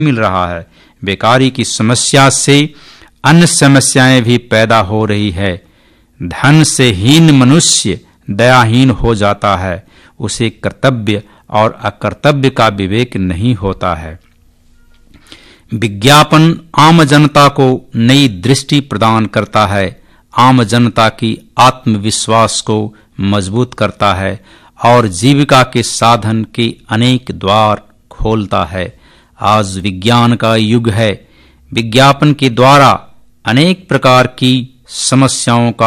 मिल रहा है। बेकारी की समस्या से अन्य समस्याएं भी पैदा हो रही है। धन से हीन मनुष्य दयाहीन हो जाता है, उसे कर्तव्य और अकर्तव्य का विवेक नहीं होता है। विज्ञापन आम जनता को नई दृष्टि प्रदान करता है, आम जनता की आत्मविश्वास को मजबूत करता है और जीविका के साधन के अनेक द्वार खोलता है। आज विज्ञान का युग है। विज्ञापन के द्वारा अनेक प्रकार की समस्याओं का